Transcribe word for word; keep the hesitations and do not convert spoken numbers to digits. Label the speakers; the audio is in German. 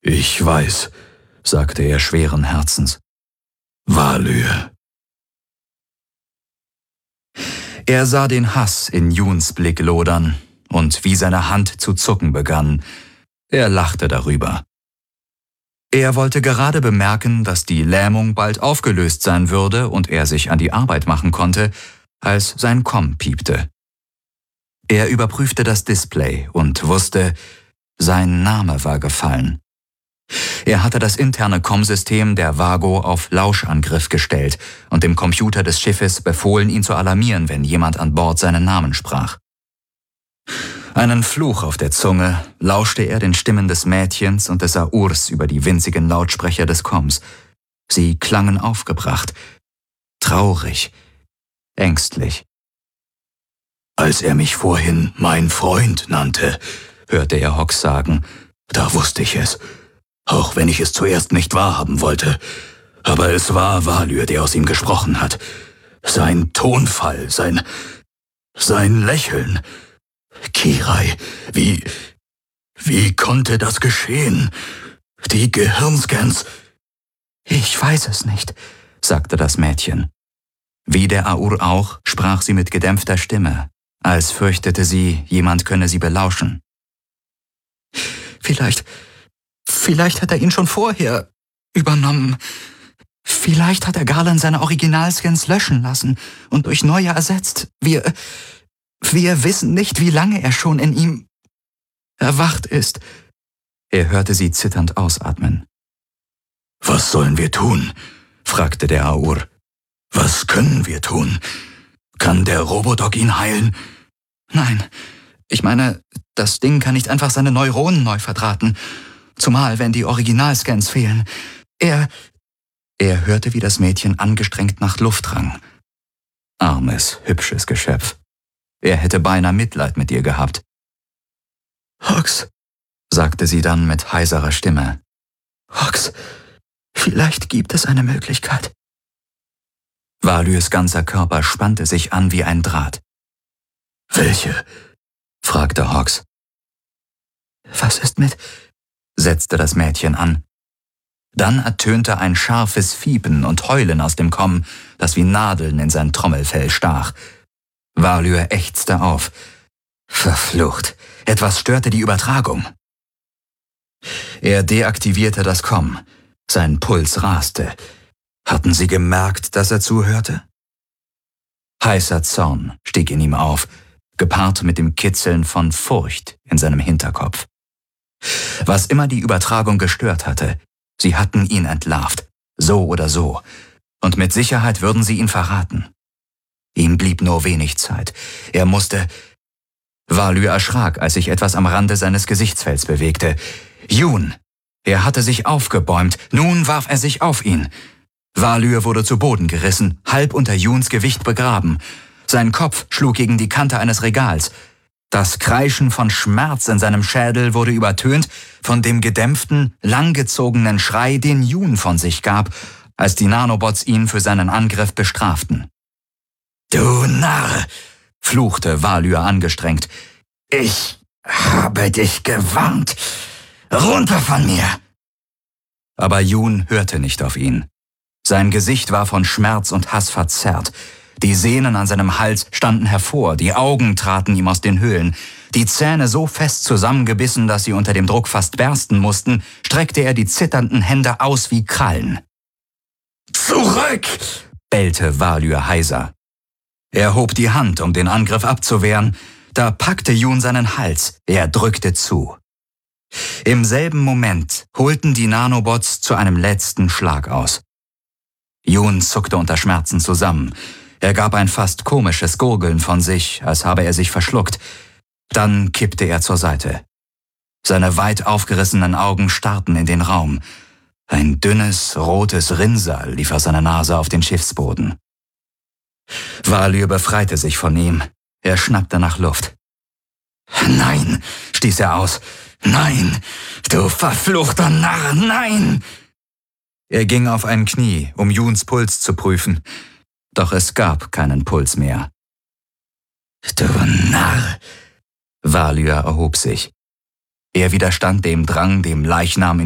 Speaker 1: »Ich weiß«, sagte er schweren Herzens. »Valur.« Er sah den Hass in Juns Blick lodern und wie seine Hand zu zucken begann. Er lachte darüber. Er wollte gerade bemerken, dass die Lähmung bald aufgelöst sein würde und er sich an die Arbeit machen konnte, als sein Komm piepte. Er überprüfte das Display und wusste, sein Name war gefallen. Er hatte das interne Kommsystem der Vago auf Lauschangriff gestellt und dem Computer des Schiffes befohlen, ihn zu alarmieren, wenn jemand an Bord seinen Namen sprach. Einen Fluch auf der Zunge lauschte er den Stimmen des Mädchens und des Aurs über die winzigen Lautsprecher des Komms. Sie klangen aufgebracht, traurig, ängstlich. »Als er mich vorhin mein Freund nannte«, hörte er Hawks sagen, »da wusste ich es, auch wenn ich es zuerst nicht wahrhaben wollte. Aber es war Valur, der aus ihm gesprochen hat. Sein Tonfall, sein... sein Lächeln. Kirai, wie... wie konnte das geschehen? Die Gehirnscans...« »Ich weiß es nicht«, sagte das Mädchen. Wie der Aur auch, sprach sie mit gedämpfter Stimme, als fürchtete sie, jemand könne sie belauschen. »Vielleicht... vielleicht hat er ihn schon vorher übernommen. Vielleicht hat er Garland seine Originalscans löschen lassen und durch neue ersetzt. Wir... wir wissen nicht, wie lange er schon in ihm erwacht ist.« Er hörte sie zitternd ausatmen. »Was sollen wir tun?«, fragte der Aur. »Was können wir tun? Kann der Robodoc ihn heilen?« »Nein, ich meine, das Ding kann nicht einfach seine Neuronen neu verdrahten, zumal wenn die Originalscans fehlen. Er...« Er hörte, wie das Mädchen angestrengt nach Luft rang. Armes, hübsches Geschöpf. Er hätte beinahe Mitleid mit ihr gehabt. »Hawks«, sagte sie dann mit heiserer Stimme. »Hawks, vielleicht gibt es eine Möglichkeit.« Valurs ganzer Körper spannte sich an wie ein Draht. »Welche?«, fragte Hawks. »Was ist mit...« setzte das Mädchen an. Dann ertönte ein scharfes Fiepen und Heulen aus dem Komm, das wie Nadeln in sein Trommelfell stach. Valur ächzte auf. Verflucht, etwas störte die Übertragung. Er deaktivierte das Komm. Sein Puls raste. Hatten sie gemerkt, dass er zuhörte? Heißer Zorn stieg in ihm auf, gepaart mit dem Kitzeln von Furcht in seinem Hinterkopf. Was immer die Übertragung gestört hatte, sie hatten ihn entlarvt, so oder so, und mit Sicherheit würden sie ihn verraten. Ihm blieb nur wenig Zeit. Er musste... Valur erschrak, als sich etwas am Rande seines Gesichtsfelds bewegte. Jun! Er hatte sich aufgebäumt, nun warf er sich auf ihn. Valur wurde zu Boden gerissen, halb unter Juns Gewicht begraben. Sein Kopf schlug gegen die Kante eines Regals. Das Kreischen von Schmerz in seinem Schädel wurde übertönt von dem gedämpften, langgezogenen Schrei, den Jun von sich gab, als die Nanobots ihn für seinen Angriff bestraften. »Du Narr«, fluchte Valur angestrengt. »Ich habe dich gewarnt. Runter von mir!« Aber Jun hörte nicht auf ihn. Sein Gesicht war von Schmerz und Hass verzerrt. Die Sehnen an seinem Hals standen hervor, die Augen traten ihm aus den Höhlen. Die Zähne so fest zusammengebissen, dass sie unter dem Druck fast bersten mussten, streckte er die zitternden Hände aus wie Krallen. »Zurück!« bellte Valur heiser. Er hob die Hand, um den Angriff abzuwehren. Da packte Jun seinen Hals. Er drückte zu. Im selben Moment holten die Nanobots zu einem letzten Schlag aus. Jun zuckte unter Schmerzen zusammen. Er gab ein fast komisches Gurgeln von sich, als habe er sich verschluckt. Dann kippte er zur Seite. Seine weit aufgerissenen Augen starrten in den Raum. Ein dünnes, rotes Rinnsal lief aus seiner Nase auf den Schiffsboden. Valur befreite sich von ihm. Er schnappte nach Luft. »Nein«, stieß er aus. »Nein, du verfluchter Narr, nein!« Er ging auf ein Knie, um Juns Puls zu prüfen. Doch es gab keinen Puls mehr. »Du Narr!« Valur erhob sich. Er widerstand dem Drang, dem Leichnam